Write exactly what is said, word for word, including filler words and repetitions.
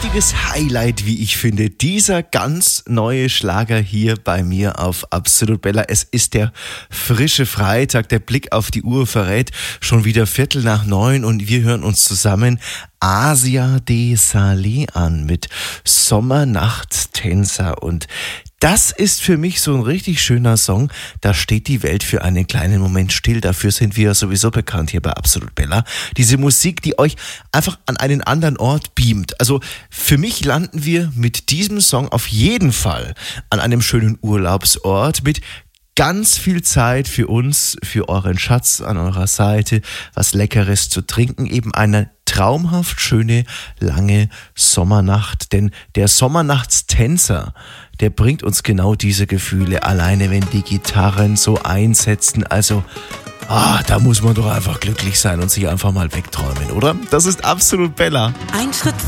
richtiges Highlight, wie ich finde. Dieser ganz neue Schlager hier bei mir auf Absolut Bella. Es ist der frische Freitag. Der Blick auf die Uhr verrät schon wieder Viertel nach neun und wir hören uns zusammen Asia de Salé an mit Sommernachtstänzer. Und das ist für mich so ein richtig schöner Song. Da steht die Welt für einen kleinen Moment still. Dafür sind wir sowieso bekannt hier bei Absolut Bella. Diese Musik, die euch einfach an einen anderen Ort beamt. Also für mich landen wir mit diesem Song auf jeden Fall an einem schönen Urlaubsort mit ganz viel Zeit für uns, für euren Schatz an eurer Seite, was Leckeres zu trinken, eben eine traumhaft schöne, lange Sommernacht. Denn der Sommernachtstänzer, der bringt uns genau diese Gefühle, alleine wenn die Gitarren so einsetzen. Also, ah, da muss man doch einfach glücklich sein und sich einfach mal wegträumen, oder? Das ist Absolut Bella. Ein Schritt